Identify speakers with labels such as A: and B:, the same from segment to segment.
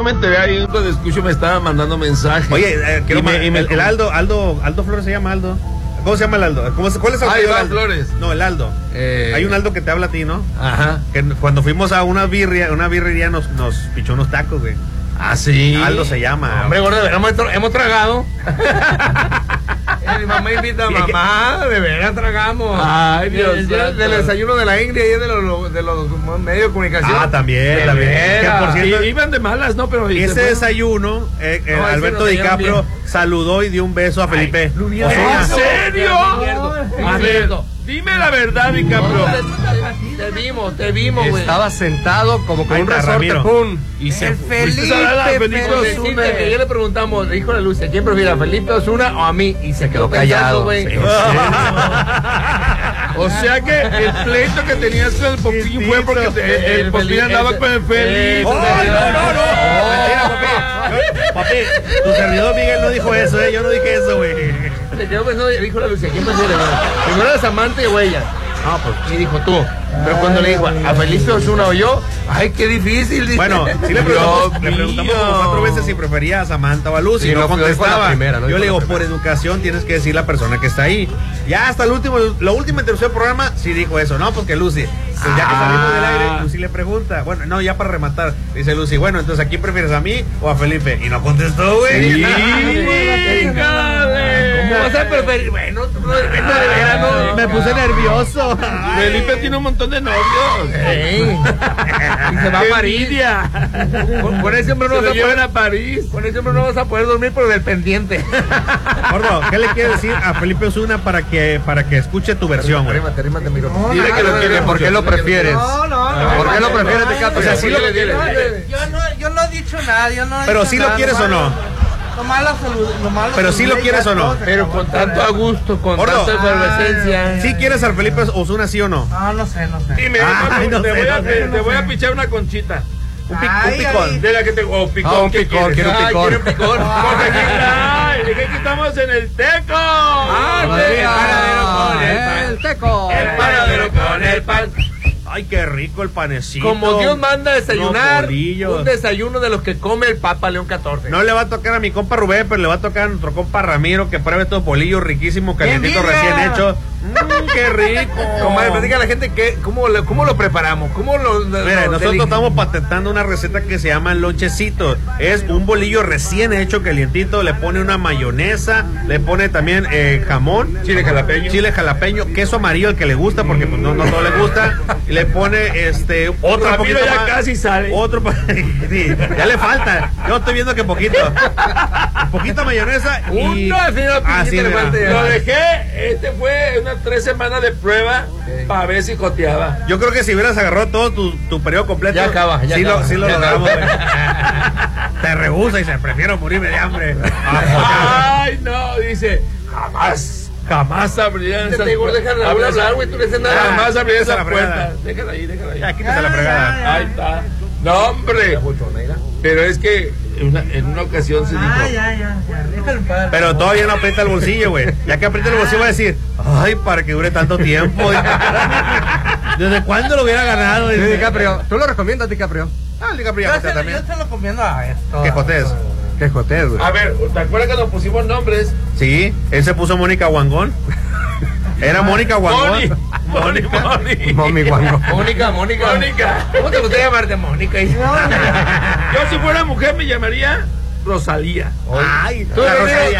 A: me enteré, ahí cuando escucho me estaba mandando mensajes.
B: Oye, el Aldo Flores se llama Aldo. ¿Cómo se llama el Aldo? ¿Cuál es el apellido?
A: Iván Flores.
B: No, el Aldo. Hay un Aldo que te habla a ti, ¿no?
A: Ajá.
B: Que cuando fuimos a una birrería nos pichó unos tacos, güey.
A: Ah, sí.
B: Aldo se llama.
A: Hombre, gordo, hemos tragado. Mi mamá invita a mamá, de veras tragamos. Ay, Dios. Del desayuno de la Ingrid y de los medios de comunicación.
B: Ah, también. Que por cierto,
A: iban de malas, ¿no? Pero
B: ese desayuno, Alberto DiCaprio saludó y dio un beso a Felipe.
A: ¿En serio? A ver, dime la verdad, DiCaprio. Te vimos, güey.
C: Estaba sentado como con un resorte,
A: pum. Y se
C: Felipe
A: Osuna. Que ya le preguntamos, le dijo la Luz, ¿quién prefiere, a Felipe Osuna o a mí? Y se quedó callado, güey. O sea que el pleito que tenías con el Popín fue porque el Popín andaba con el Felipe.
B: No. Mentira, papi, tu servidor Miguel no dijo eso, yo no dije eso, güey.
A: Se quedó pensando, dijo la Luz, ¿quién prefiere? Primero era Samantha y Huella. Ah, pues. Y dijo tú. Pero cuando le dijo a Felipe Osuna o yo, ay, qué difícil. Dice.
B: Bueno, sí le preguntamos como 4 veces si prefería a Samantha o a Lucy. Sí, no contestaba. Yo le digo, por educación tienes que decir la persona que está ahí. Ya hasta la última interrupción del programa, sí dijo eso, ¿no? Porque Lucy, pues ya que salimos del aire, Lucy le pregunta. Bueno, no, ya para rematar, dice Lucy, bueno, entonces ¿a quién prefieres, a mí o a Felipe? Y no contestó, güey.
A: Sí, ¿cómo vas a preferir? Bueno, no depende de verano.
C: Me puse nervioso.
A: Felipe tiene un montón de novios. Y se va a París. Con ese hombre no vas a poder a París. Con ese hombre no vas a poder dormir por el pendiente.
B: Gordo, ¿qué le quieres decir a Felipe Osuna para que escuche tu versión, güey?
C: Arrímate, miro.
A: Dile que lo quiere.
C: ¿Por qué lo prefieres?
D: No.
C: ¿Por qué lo prefieres, DiCaprio?
B: O sea, sí lo
D: Yo no he dicho nada,
B: Pero sí lo quieres o no. Pero sí lo quieres o no.
A: Pero con tanto a gusto, con
B: Gordo,
A: tanta efervescencia.
B: ¿Sí quieres al Felipe Osuna, sí o no?
D: No sé.
A: Dime, te voy a pichar una conchita.
B: Un picón.
A: De la que te. Un picón.
C: Un picón, quiero un picón.
A: Quiero un picón. Porque aquí estamos en el Teco.
C: El Teco.
A: El paradero con el pan.
B: Ay, qué rico el panecito.
A: Como Dios manda a desayunar,
B: un
A: desayuno de los que come el Papa León 14.
B: No le va a tocar a mi compa Rubén, pero le va a tocar a nuestro compa Ramiro, que pruebe estos bolillos riquísimos, calientitos, recién hechos. ¡Qué rico!
A: Comadre, platica a la gente cómo lo preparamos.
B: Mira, nosotros estamos patentando una receta que se llama lonchecito. Es un bolillo recién hecho, calientito, le pone una mayonesa, le pone también jamón,
A: chile jalapeño,
B: queso amarillo al que le gusta, porque pues, no todo le gusta. Le pone otro poquito
A: ya
B: más,
A: casi sale.
B: Sí, ya le falta. Yo estoy viendo que poquito mayonesa y así
A: lo dejé. Fue unas 3 semanas de prueba para ver si joteaba.
B: Yo creo que si hubieras agarrado todo tu periodo completo,
A: ya acaba.
B: Sí lo logramos. Te rehúsa y se prefiero morirme de hambre.
A: Ay, no, dice, jamás abrirán esas puertas. Déjala hablar, güey, tú le dices nada. Jamás abrirán esas puertas. Déjala ahí.
B: Ya, quítate la fregada.
A: Ahí está. No, hombre. Pero es que en una ocasión se dijo.
B: Pero todavía no aprieta el bolsillo, güey. Ya que aprieta el bolsillo va a decir, ay, para que dure tanto tiempo. ¿Desde cuándo lo hubiera ganado?
C: Sí, DiCaprio. ¿Tú lo recomiendas, DiCaprio?
B: El DiCaprio ya también.
D: Yo te lo recomiendo a esto.
B: ¿Qué jotés?
C: ¿Qué jotés, güey?
A: A ver, ¿te acuerdas que nos pusimos nombres?
B: Sí, él se puso Mónica Guangón. Era Mónica Guangón.
A: Mónica. ¿Cómo te gustaría llamarte, Mónica? Yo si fuera mujer me llamaría Rosalía.
B: Ay,
A: tú
B: la Rosalía.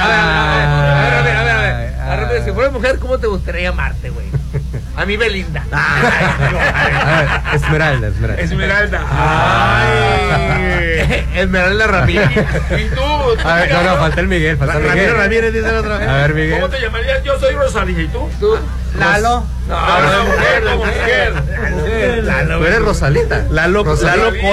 A: A ver, si fuera mujer, ¿cómo te gustaría llamarte, güey? A mí Belinda.
C: Esmeralda.
A: Ay. Esmeralda Ramírez. ¿Y tú?
C: A ver, no, falta el Miguel.
B: Ramiro Ramírez dice el otro.
C: A ver, Miguel.
A: ¿Cómo te llamarías? Yo soy Rosalía. ¿Y tú?
D: Lalo.
A: No, de mujer.
C: Lalo. Tú eres Rosalita.
B: Lalo Cota.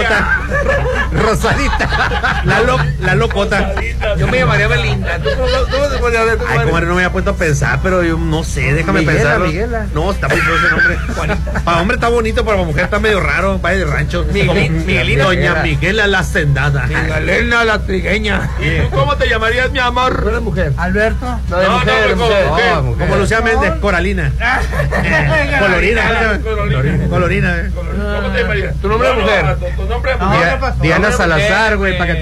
C: Rosalita.
B: Lalo Cota.
A: Yo me llamaría Belinda. ¿Cómo te pones a ver?
B: Ay, comadre, no me había puesto a pensar, pero yo no sé, déjame pensarlo. No, está muy feo ese nombre. Para hombre está bonito, para mujer está medio raro. Vaya de rancho.
A: Miguelina.
B: Doña Miguela la Hacendada.
A: Miguelina la Trigueña. ¿Y tú cómo te llamarías, mi amor?
C: ¿Tú eres mujer?
D: Alberto.
A: No, de mujer.
B: Como Lucía Méndez, Coralina. Colorina.
A: ¿Cómo te llamarías? ¿Tu nombre es mujer? ¿Tu nombre es mujer?
C: Diana Salazar, güey, para que